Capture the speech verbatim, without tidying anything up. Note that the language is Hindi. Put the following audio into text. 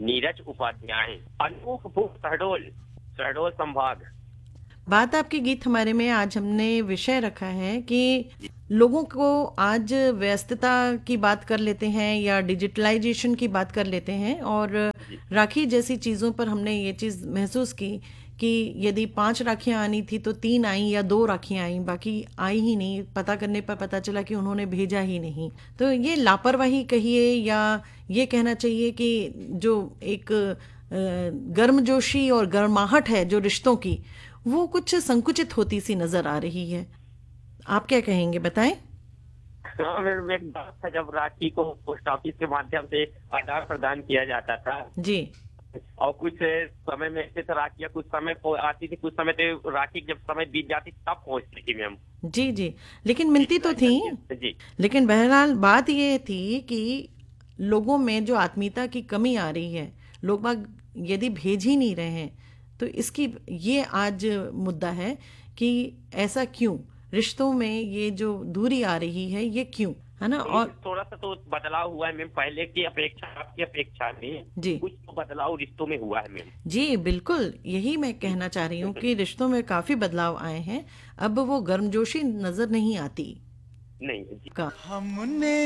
नीरज उपाध्याय, अनूपपुर शहडोल, शहडोल संभाग। बात आपके गीत हमारे में आज हमने विषय रखा है कि लोगों को आज व्यस्तता की बात कर लेते हैं या डिजिटलाइजेशन की बात कर लेते हैं, और राखी जैसी चीज़ों पर हमने ये चीज़ महसूस की कि यदि पांच राखियां आनी थी तो तीन आई या दो राखियां आई, बाकी आई ही नहीं। पता करने पर पता चला कि उन्होंने भेजा ही नहीं। तो ये लापरवाही कहिए या ये कहना चाहिए कि जो एक अ, गर्मजोशी और गर्माहट है जो रिश्तों की, वो कुछ संकुचित होती सी नजर आ रही है। आप क्या कहेंगे, बताएं। हाँ, मेरे में एक बात था, जब राखी को पोस्ट ऑफिस के माध्यम से आदान प्रदान किया जाता था, जी और कुछ समय में ऐसे तो राखियाँ कुछ समय को आती थी, कुछ समय तो राखी जब समय बीत जाती तब पहुंचती थी मैम। जी जी, लेकिन मिलती तो थी। जी, लेकिन बहरहाल बात ये थी कि लोगों में जो आत्मीयता की कमी आ रही है, लोग बाग यदि भेज ही नहीं रहे हैं, तो इसकी ये आज मुद्दा है कि ऐसा क्यों रिश्तों में ये जो दूरी आ रही है, ये क्यों, है ना। तो और थोड़ा सा तो बदलाव हुआ है मैम, पहले की अपेक्षा आपकी अपेक्षा में जी कुछ तो बदलाव रिश्तों में हुआ है मैम। जी बिल्कुल, यही मैं कहना चाह रही हूँ कि रिश्तों में काफी बदलाव आए हैं। अब वो गर्मजोशी नजर नहीं आती नहीं जी। का हमने